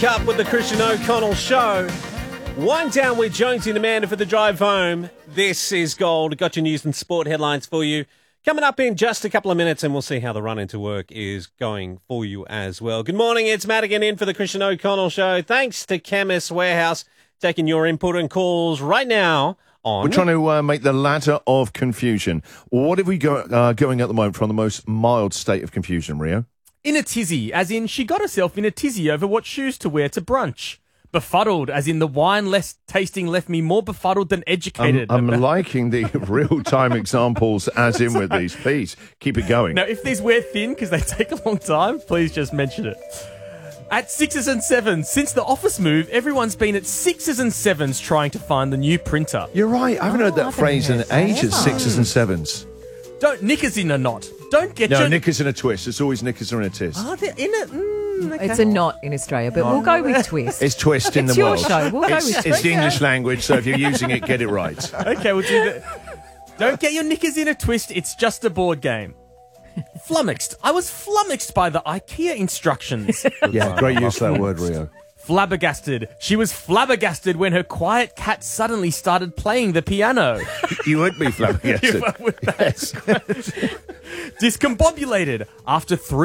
Up with the Christian O'Connell Show. Wind down with Jonesy and Amanda for the drive home. This is Gold. Got your news and sport headlines for you. Coming up in just a couple of minutes, and we'll see how the run into work is going for you as well. Good morning, it's Madigan in for the Christian O'Connell Show. Thanks to Chemist Warehouse, taking your input and calls right now on... We're trying to make the ladder of confusion. What have we going at the moment from the most mild state of confusion, Rio? In a tizzy, as in she got herself in a tizzy over what shoes to wear to brunch. Befuddled, as in the wine less tasting left me more befuddled than educated. I'm liking the real-time examples as in with these. Please, keep it going. Now, if these wear thin because they take a long time, please just mention it. At 6s and 7s, since the office move, everyone's been at 6s and 7s trying to find the new printer. You're right. I haven't heard that phrase in ages, 6s and 7s. Don't knickers in a knot. Don't get your... No, knickers in a twist. It's always knickers are in a twist. Oh, they're in it. Okay. It's a knot in Australia, but we'll go with twist. It's twist in the It's your world. show. We'll go with It's twist. the English language, so if you're using it, get it right. Okay, we'll do that. Don't get your knickers in a twist. It's just a board game. Flummoxed. I was flummoxed by the IKEA instructions. Yeah, great use of that word, Rio. Flabbergasted. She was flabbergasted when her quiet cat suddenly started playing the piano. You would be flabbergasted. Yes. Discombobulated after 3